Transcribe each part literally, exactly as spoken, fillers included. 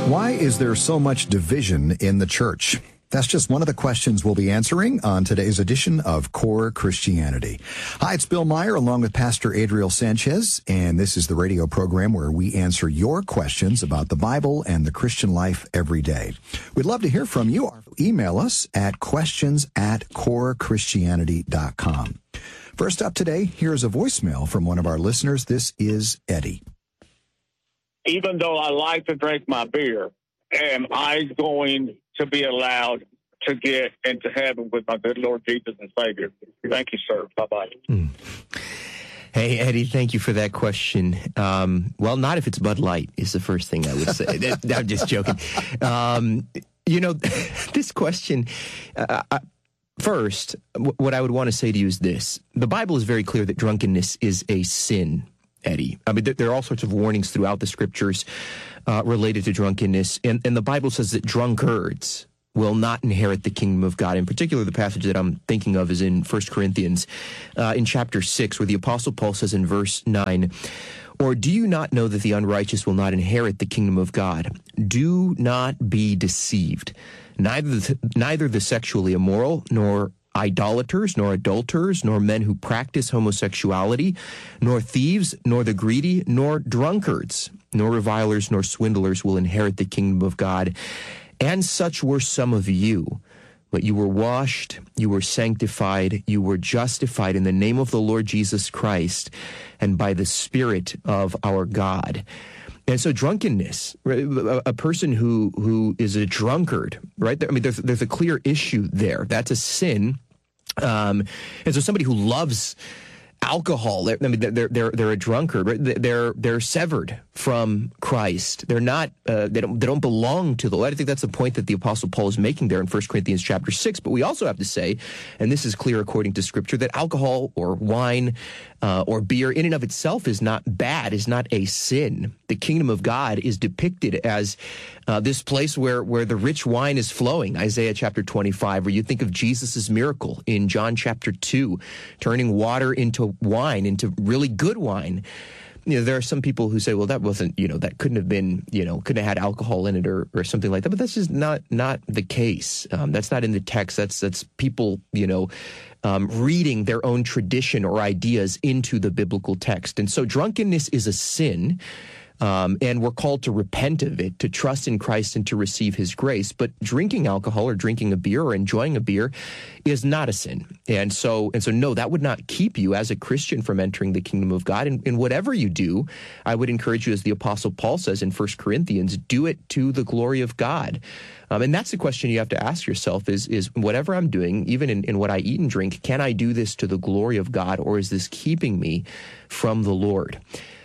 Why is there so much division in the church? That's just one of the questions we'll be answering on today's edition of Core Christianity. Hi, it's Bill Meyer along with Pastor Adriel Sanchez, and this is the radio program where we answer your questions about the Bible and the Christian life every day. We'd love to hear from you. Email us at questions at core christianity dot com. First up today, here's a voicemail from one of our listeners. This is Eddie. Even though I like to drink my beer, am I going to be allowed to get into heaven with my good Lord Jesus and Savior? Thank you, sir. Bye-bye. Mm. Hey, Eddie, thank you for that question. Um, well, not if it's Bud Light is the first thing I would say. I'm just joking. Um, you know, this question, uh, I, first, w- what I would want to say to you is this. The Bible is very clear that drunkenness is a sin, Eddie. I mean, there are all sorts of warnings throughout the scriptures uh, related to drunkenness, and, and the Bible says that drunkards will not inherit the kingdom of God. In particular, the passage that I'm thinking of is in First Corinthians, uh, in chapter six, where the Apostle Paul says in verse nine, "Or do you not know that the unrighteous will not inherit the kingdom of God? Do not be deceived. Neither the, neither the sexually immoral, nor idolaters, nor adulterers, nor men who practice homosexuality, nor thieves, nor the greedy, nor drunkards, nor revilers, nor swindlers will inherit the kingdom of God. And such were some of you. But you were washed, you were sanctified, you were justified in the name of the Lord Jesus Christ and by the Spirit of our God." And so drunkenness, a person who who is a drunkard, right? I mean, there's there's a clear issue there. That's a sin. Um, and so somebody who loves alcohol, I mean, they're they're they're a drunkard. Right? They're they're severed from Christ. They're not. Uh, they don't. They don't belong to the Lord. I think that's the point that the Apostle Paul is making there in First Corinthians chapter six. But we also have to say, and this is clear according to Scripture, that alcohol or wine uh, or beer in and of itself is not bad. Is not a sin. The kingdom of God is depicted as uh, this place where where the rich wine is flowing. Isaiah chapter twenty-five, where you think of Jesus' miracle in John chapter two, turning water into wine, into really good wine. You know, there are some people who say, well, that wasn't, you know, that couldn't have been, you know, couldn't have had alcohol in it or, or something like that. But that's just not not the case. Um, that's not in the text. That's that's people, you know, um, reading their own tradition or ideas into the biblical text. And so drunkenness is a sin. Um, and we're called to repent of it, to trust in Christ and to receive his grace. But drinking alcohol or drinking a beer or enjoying a beer is not a sin. And so, and so, no, that would not keep you as a Christian from entering the kingdom of God. And, and whatever you do, I would encourage you, as the Apostle Paul says in First Corinthians, do it to the glory of God. Um, and that's the question you have to ask yourself is, is whatever I'm doing, even in, in what I eat and drink, can I do this to the glory of God, or is this keeping me from the Lord?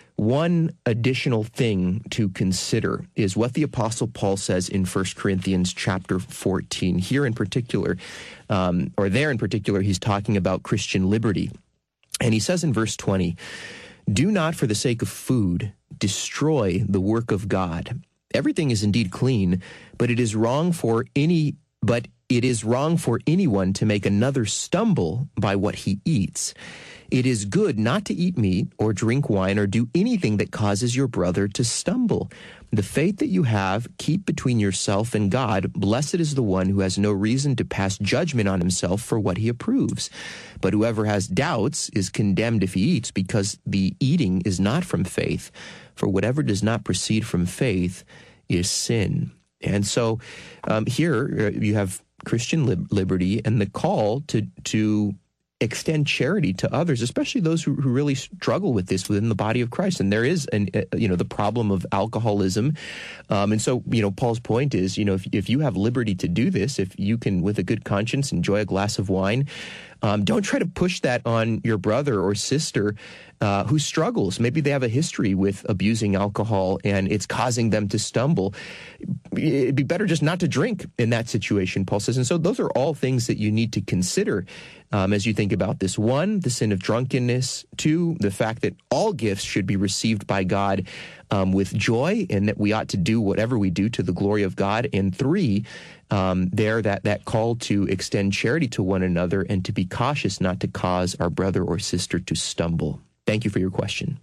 One additional thing to consider is what the Apostle Paul says in First Corinthians chapter fourteen. Here in particular, um, or there in particular, he's talking about Christian liberty. And he says in verse twenty, "Do not for the sake of food destroy the work of God. Everything is indeed clean, but it is wrong for any, but it is wrong for anyone to make another stumble by what he eats. It is good not to eat meat or drink wine or do anything that causes your brother to stumble. The faith that you have, keep between yourself and God. Blessed is the one who has no reason to pass judgment on himself for what he approves. But whoever has doubts is condemned if he eats, because the eating is not from faith. For whatever does not proceed from faith is sin." And so um, here uh, you have Christian lib- liberty and the call to to extend charity to others, especially those who, who really struggle with this within the body of Christ. And there is, an, uh, you know, the problem of alcoholism. Um, and so, you know, Paul's point is, you know, if, if you have liberty to do this, if you can, with a good conscience, enjoy a glass of wine, um, don't try to push that on your brother or sister uh, who struggles. Maybe they have a history with abusing alcohol and it's causing them to stumble. It'd be better just not to drink in that situation, Paul says. And so those are all things that you need to consider um, as you think about this. One, the sin of drunkenness. Two, the fact that all gifts should be received by God um, with joy, and that we ought to do whatever we do to the glory of God. And three, um, there that, that call to extend charity to one another and to be cautious not to cause our brother or sister to stumble. Thank you for your question.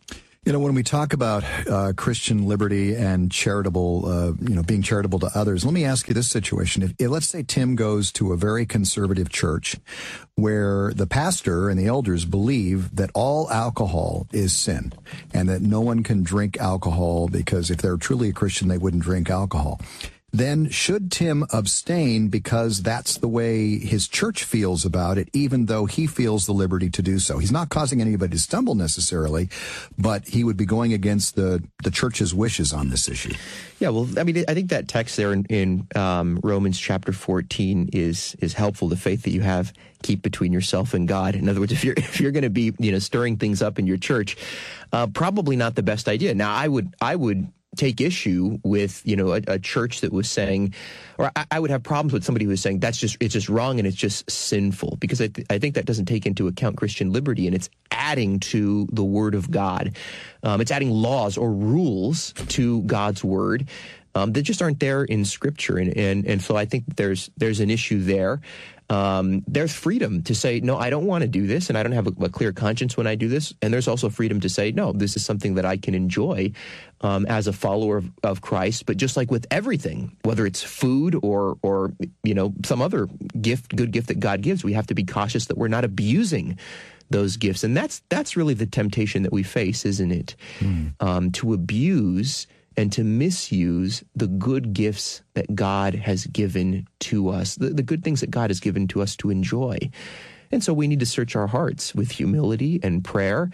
You know, when we talk about uh, Christian liberty and charitable, uh, you know, being charitable to others, let me ask you this situation. If, if, let's say Tim goes to a very conservative church where the pastor and the elders believe that all alcohol is sin and that no one can drink alcohol because if they're truly a Christian, they wouldn't drink alcohol. Then should Tim abstain because that's the way his church feels about it, even though he feels the liberty to do so? He's not causing anybody to stumble necessarily, but he would be going against the, the church's wishes on this issue. Yeah, well, I mean, I think that text there in, in um, Romans chapter fourteen is is helpful. The faith that you have, keep between yourself and God. In other words, if you're if you're going to be, you know, stirring things up in your church, uh, probably not the best idea. Now, I would I would. take issue with, you know, a, a church that was saying, or I, I would have problems with somebody who was saying that's just, it's just wrong and it's just sinful, because I, th- I think that doesn't take into account Christian liberty, and it's adding to the Word of God. Um, it's adding laws or rules to God's Word um, that just aren't there in Scripture. And, and, and so I think there's, there's an issue there. Um, there's freedom to say, no, I don't want to do this, and I don't have a, a clear conscience when I do this. And there's also freedom to say, no, this is something that I can enjoy um, as a follower of, of Christ. But just like with everything, whether it's food or, or, you know, some other gift, good gift that God gives, we have to be cautious that we're not abusing those gifts. And that's that's really the temptation that we face, isn't it? Mm. Um, to abuse and to misuse the good gifts that God has given to us, the, the good things that God has given to us to enjoy. And so we need to search our hearts with humility and prayer,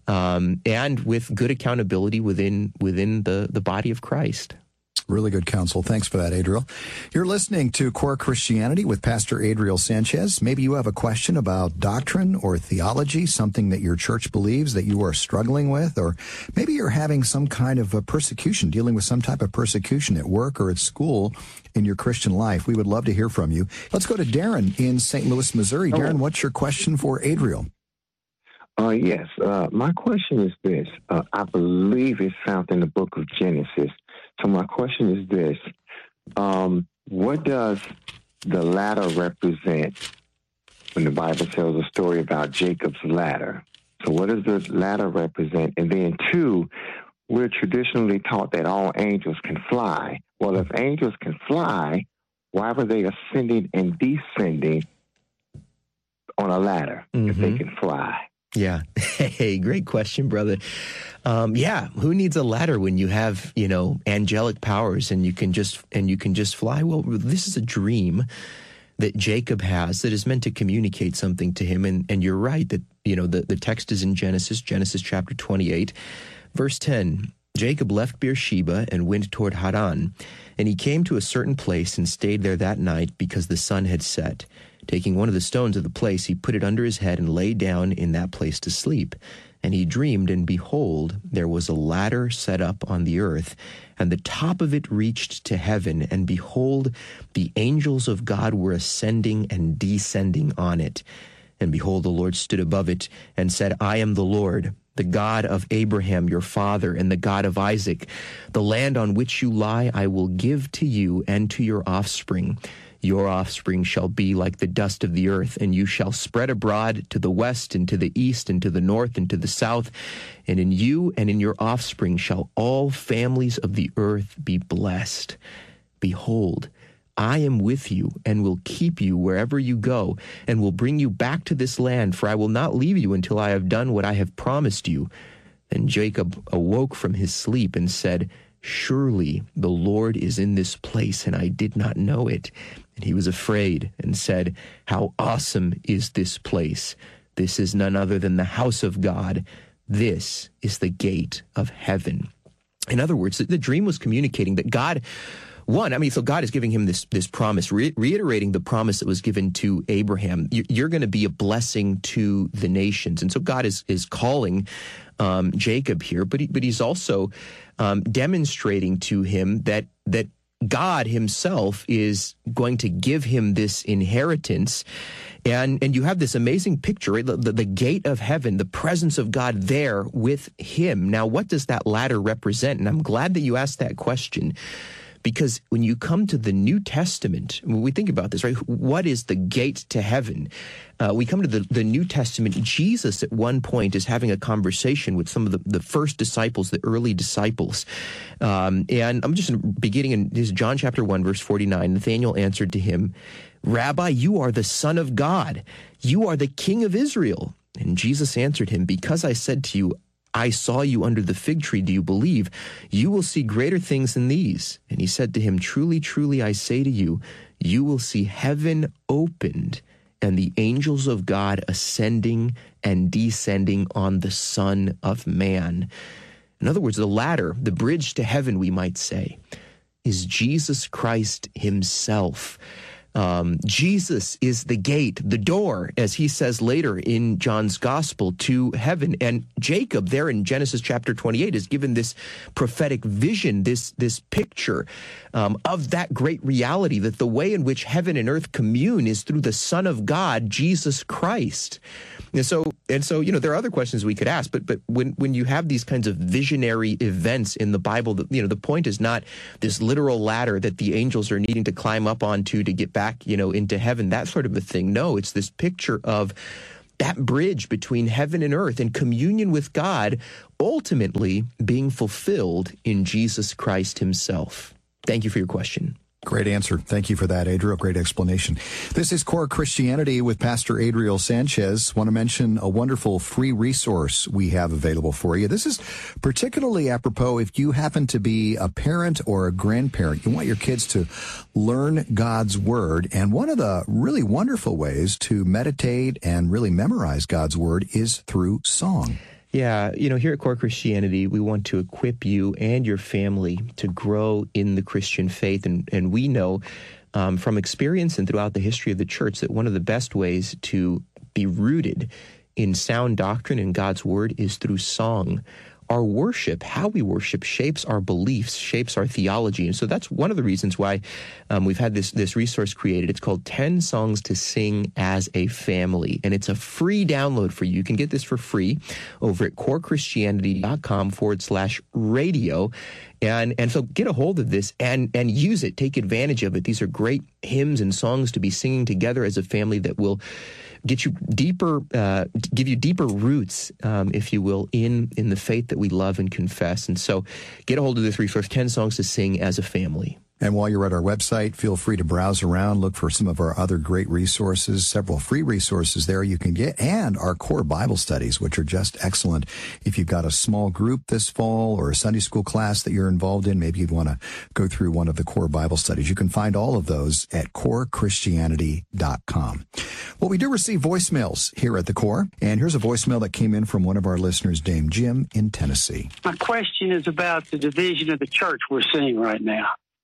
um, and with good accountability within within the, the body of Christ. Really good counsel. Thanks for that, Adriel. You're listening to Core Christianity with Pastor Adriel Sanchez. Maybe you have a question about doctrine or theology, something that your church believes that you are struggling with, or maybe you're having some kind of a persecution, dealing with some type of persecution at work or at school in your Christian life. We would love to hear from you. Let's go to Darren in Saint Louis, Missouri. Darren, what's your question for Adriel? Uh, yes. Uh, my question is this. Uh, I believe it's found in the book of Genesis. So my question is this. Um, what does the ladder represent when the Bible tells a story about Jacob's ladder? So what does the ladder represent? And then, two, we're traditionally taught that all angels can fly. Well, if angels can fly, why were they ascending and descending on a ladder mm-hmm. if they can fly? Yeah. Hey, great question, brother. Um, yeah. Who needs a ladder when you have, you know, angelic powers and you can just, and you can just fly? Well, this is a dream that Jacob has that is meant to communicate something to him. And, and you're right that, you know, the, the text is in Genesis, Genesis chapter twenty-eight, verse ten. Jacob left Beersheba and went toward Haran, and he came to a certain place and stayed there that night because the sun had set. Taking one of the stones of the place, he put it under his head and lay down in that place to sleep. And he dreamed, and behold, there was a ladder set up on the earth, and the top of it reached to heaven, and behold, the angels of God were ascending and descending on it. And behold, the Lord stood above it and said, I am the Lord, the God of Abraham your father, and the God of Isaac. The land on which you lie I will give to you and to your offspring. Your offspring shall be like the dust of the earth, and you shall spread abroad to the west and to the east and to the north and to the south. And in you and in your offspring shall all families of the earth be blessed. Behold, I am with you and will keep you wherever you go, and will bring you back to this land, for I will not leave you until I have done what I have promised you. Then Jacob awoke from his sleep and said, Surely the Lord is in this place, and I did not know it. And he was afraid and said, How awesome is this place! This is none other than the house of God. This is the gate of heaven. In other words, the dream was communicating that God, one, I mean, so God is giving him this, this promise, re- reiterating the promise that was given to Abraham. You're going to be a blessing to the nations. And so God is, is calling um, Jacob here, but he, but he's also um, demonstrating to him that that God himself is going to give him this inheritance. And and you have this amazing picture, right? the, the, the gate of heaven, the presence of God there with him. Now, what does that ladder represent? And I'm glad that you asked that question, Because when you come to the New Testament, when we think about this, right, what is the gate to heaven? Uh, we come to the, the New Testament. Jesus at one point is having a conversation with some of the, the first disciples, the early disciples. Um, and I'm just beginning in this John chapter one, verse forty-nine. Nathanael answered to him, Rabbi, you are the Son of God. You are the King of Israel. And Jesus answered him, because I said to you, I saw you under the fig tree, do you believe? You will see greater things than these. And he said to him, truly, truly, I say to you, you will see heaven opened and the angels of God ascending and descending on the Son of Man. In other words, the ladder, the bridge to heaven, we might say, is Jesus Christ himself. Um, Jesus is the gate, the door, as he says later in John's gospel, to heaven. And Jacob there in Genesis chapter twenty-eight is given this prophetic vision, this, this picture um, of that great reality, that the way in which heaven and earth commune is through the Son of God, Jesus Christ. And so, and so, you know, there are other questions we could ask, but but when, when you have these kinds of visionary events in the Bible, that, you know, the point is not this literal ladder that the angels are needing to climb up onto to get back, you know, into heaven, that sort of a thing. No, it's this picture of that bridge between heaven and earth and communion with God ultimately being fulfilled in Jesus Christ himself. Thank you for your question. Great answer. Thank you for that, Adriel. Great explanation. This is Core Christianity with Pastor Adriel Sanchez. Want to mention a wonderful free resource we have available for you. This is particularly apropos if you happen to be a parent or a grandparent. You want your kids to learn God's Word. And one of the really wonderful ways to meditate and really memorize God's Word is through song. Yeah, you know, here at Core Christianity, we want to equip you and your family to grow in the Christian faith. And, and we know um, from experience and throughout the history of the church that one of the best ways to be rooted in sound doctrine and God's Word is through song. Our worship, how we worship, shapes our beliefs, shapes our theology. And so that's one of the reasons why um, we've had this, this resource created. It's called ten songs to Sing as a Family. And it's a free download for you. You can get this for free over at corechristianity.com forward slash radio. And and so get a hold of this and, and use it. Take advantage of it. These are great hymns and songs to be singing together as a family that will get you deeper, uh, give you deeper roots, um, if you will, in, in the faith that we love and confess. And so get a hold of this resource, ten songs to Sing as a Family. And while you're at our website, feel free to browse around, look for some of our other great resources, several free resources there you can get, and our core Bible studies, which are just excellent. If you've got a small group this fall or a Sunday school class that you're involved in, maybe you'd want to go through one of the core Bible studies. You can find all of those at core christianity dot com. Well, we do receive voicemails here at the Core, and here's a voicemail that came in from one of our listeners, Dame Jim in Tennessee. My question is about the division of the church we're seeing right now.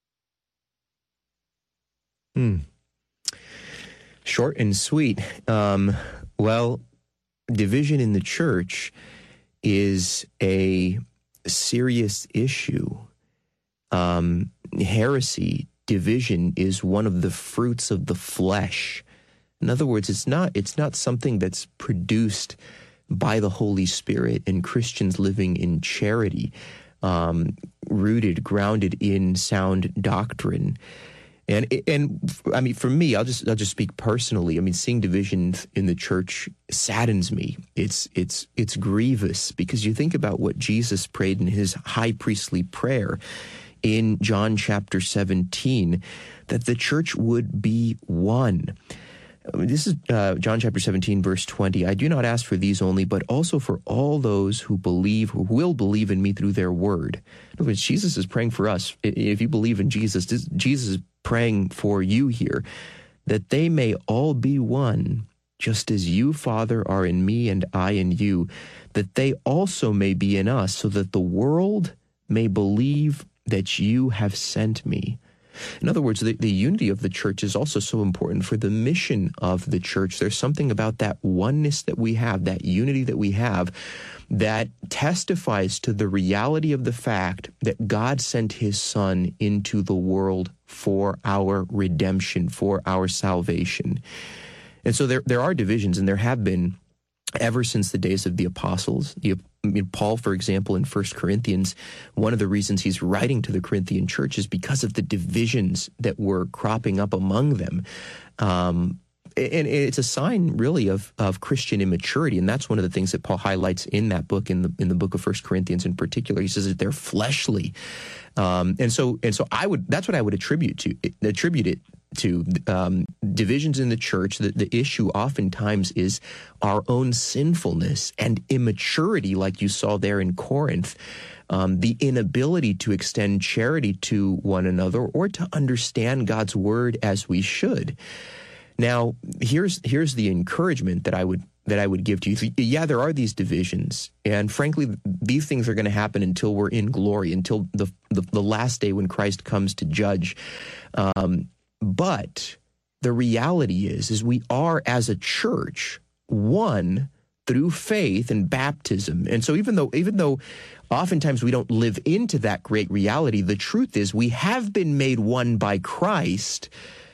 Hmm. Short and sweet. Um, well, division in the church is a serious issue. Um, heresy, division, is one of the fruits of the flesh. In other words, it's not it's not something that's produced by the Holy Spirit and Christians living in charity, um, rooted, grounded in sound doctrine. And and I mean, for me, I'll just I'll just speak personally. I mean, seeing division in the church saddens me. It's it's it's grievous because you think about what Jesus prayed in his high priestly prayer in John chapter seventeen, that the church would be one. This is uh, John chapter seventeen, verse twenty. I do not ask for these only, but also for all those who believe, who will believe in me through their word. In other words, Jesus is praying for us. If you believe in Jesus, Jesus is praying for you here, that they may all be one, just as you, Father, are in me and I in you, that they also may be in us, so that the world may believe that you have sent me. In other words, the, the unity of the church is also so important for the mission of the church. There's something about that oneness that we have, that unity that we have, that testifies to the reality of the fact that God sent his Son into the world for our redemption, for our salvation. And so there, there are divisions, and there have been ever since the days of the apostles. The, I mean, Paul, for example, in First Corinthians, one of the reasons he's writing to the Corinthian church is because of the divisions that were cropping up among them. Um, and it's a sign, really, of, of Christian immaturity, and that's one of the things that Paul highlights in that book, in the in the book of First Corinthians in particular. He says that they're fleshly, um, and so and so I would that's what I would attribute to attribute it to um, divisions in the church. The, the issue oftentimes is our own sinfulness and immaturity, like you saw there in Corinth. Um, the inability to extend charity to one another or to understand God's word as we should. Now, here's here's the encouragement that I would that I would give to you. Yeah, there are these divisions, and frankly, these things are going to happen until we're in glory, until the the, the last day when Christ comes to judge. Um, but the reality is, is we are as a church one through faith and baptism, and so even though even though oftentimes we don't live into that great reality, the truth is we have been made one by Christ.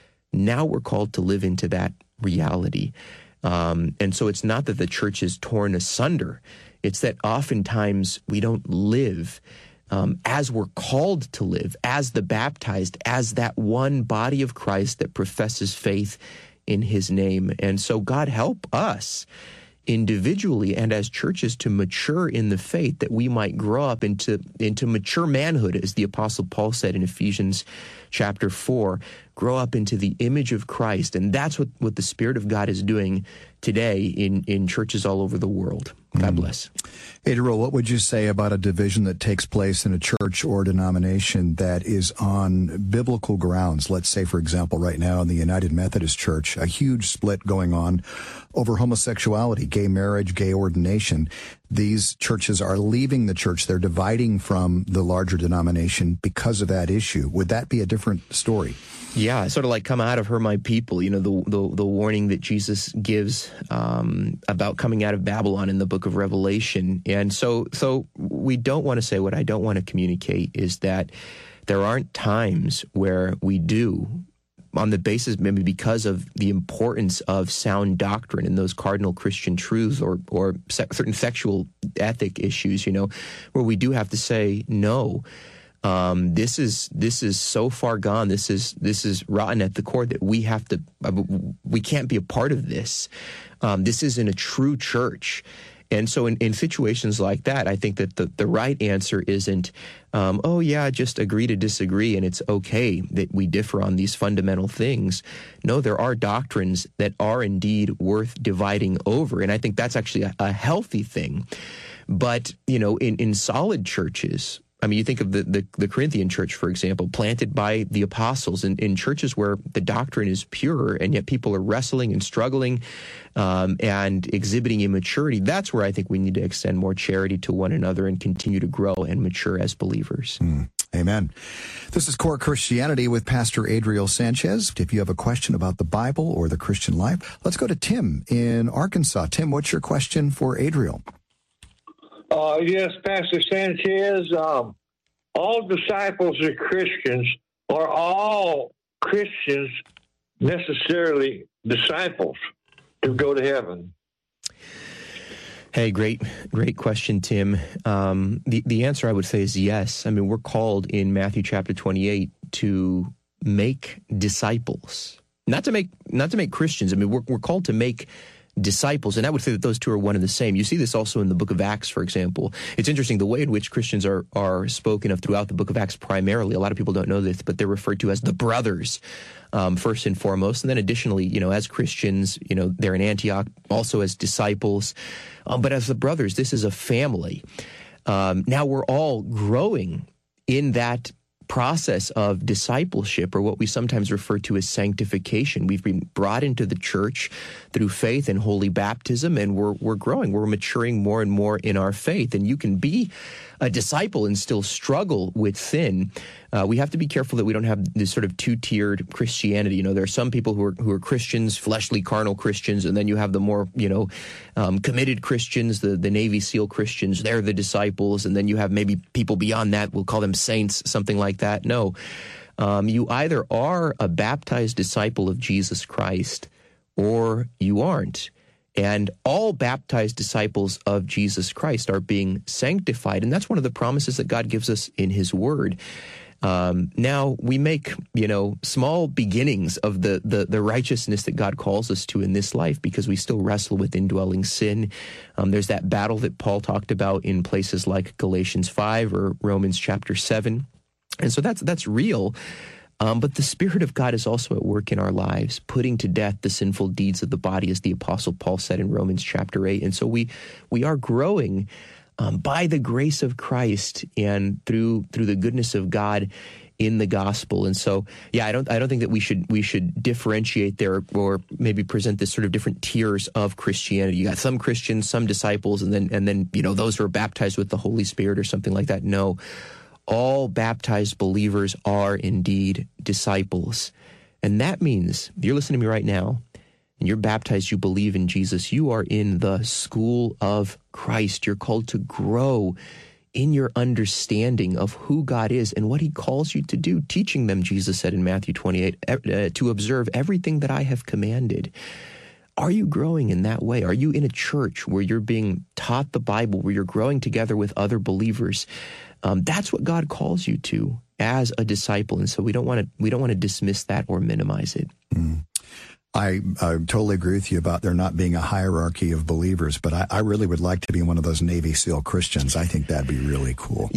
Now we're called to live into that reality. Um, and so it's not that the church is torn asunder. It's that oftentimes we don't live um, as we're called to live, as the baptized, as that one body of Christ that professes faith in his name. And so God help us individually and as churches to mature in the faith, that we might grow up into, into mature manhood, as the Apostle Paul said in Ephesians chapter four, grow up into the image of Christ. And that's what, what the Spirit of God is doing today in, in churches all over the world. God bless. Adriel, what would you say about a division that takes place in a church or denomination that is on biblical grounds? Let's say, for example, right now in the United Methodist Church, a huge split going on over homosexuality, gay marriage, gay ordination. These churches are leaving the church. They're dividing from the larger denomination because of that issue. Would that be a different story? Yeah, sort of like come out of her, my people, you know, the the, the warning that Jesus gives um, about coming out of Babylon in the book of Revelation. And so so we don't want to say, what I don't want to communicate is that there aren't times where we do, on the basis, maybe because of the importance of sound doctrine and those cardinal Christian truths, or or se- certain sexual ethic issues, you know, where we do have to say no. Um, this is this is so far gone. This is this is rotten at the core that we have to. We can't be a part of this. Um, this isn't a true church. And so in, in situations like that, I think that the, the right answer isn't, um, oh, yeah, just agree to disagree, and it's okay that we differ on these fundamental things. No, there are doctrines that are indeed worth dividing over, and I think that's actually a, a healthy thing. But, you know, in, in solid churches, I mean, you think of the, the, the Corinthian church, for example, planted by the apostles, in, in churches where the doctrine is pure, and yet people are wrestling and struggling um, and exhibiting immaturity. That's where I think we need to extend more charity to one another and continue to grow and mature as believers. Mm. Amen. This is Core Christianity with Pastor Adriel Sanchez. If you have a question about the Bible or the Christian life, let's go to Tim in Arkansas. Tim, what's your question for Adriel? Uh, yes, Pastor Sanchez, um, all disciples are Christians. Are all Christians necessarily disciples to go to heaven? Hey, great, great question, Tim. Um, the, the answer I would say is yes. I mean, we're called in Matthew chapter twenty-eight to make disciples, not to make, not to make Christians. I mean, we're, we're called to make disciples, and I would say that those two are one and the same. You see this also in the book of Acts, for example. It's interesting the way in which Christians are are spoken of throughout the book of Acts primarily. A lot of people don't know this, but they're referred to as the brothers, um, first and foremost. And then additionally, you know, as Christians, you know, they're in Antioch also as disciples. Um, but as the brothers, this is a family. Um, now we're all growing in that process of discipleship, or what we sometimes refer to as sanctification. We've been brought into the church through faith and holy baptism, and we're we're growing. We're maturing more and more in our faith. And you can be a disciple and still struggle with sin. Uh, we have to be careful that we don't have this sort of two-tiered Christianity. You know, there are some people who are who are Christians, fleshly, carnal Christians, and then you have the more, you know, um, committed Christians, the, the Navy SEAL Christians. They're the disciples. And then you have maybe people beyond that. We'll call them saints, something like that. No, um, you either are a baptized disciple of Jesus Christ or you aren't. And all baptized disciples of Jesus Christ are being sanctified. And that's one of the promises that God gives us in his word. Um, now, we make, you know, small beginnings of the, the the righteousness that God calls us to in this life because we still wrestle with indwelling sin. Um, there's that battle that Paul talked about in places like Galatians five or Romans chapter seven. And so that's that's real. Um, but the Spirit of God is also at work in our lives, putting to death the sinful deeds of the body, as the Apostle Paul said in Romans chapter eight. And so we we are growing Um, by the grace of Christ and through through the goodness of God in the gospel. And so, yeah, I don't I don't think that we should we should differentiate there or maybe present this sort of different tiers of Christianity. You got some Christians, some disciples, and then and then you know those who are baptized with the Holy Spirit or something like that. No, all baptized believers are indeed disciples, and that means if you're listening to me right now, and you're baptized, you believe in Jesus, you are in the school of Christ. You're called to grow in your understanding of who God is and what he calls you to do, teaching them, Jesus said in Matthew twenty-eight, uh, to observe everything that I have commanded. Are you growing in that way? Are you in a church where you're being taught the Bible, where you're growing together with other believers? Um, that's what God calls you to as a disciple. And so we don't want to we don't want to dismiss that or minimize it. Mm. I uh, totally agree with you about there not being a hierarchy of believers, but I, I really would like to be one of those Navy SEAL Christians. I think that'd be really cool.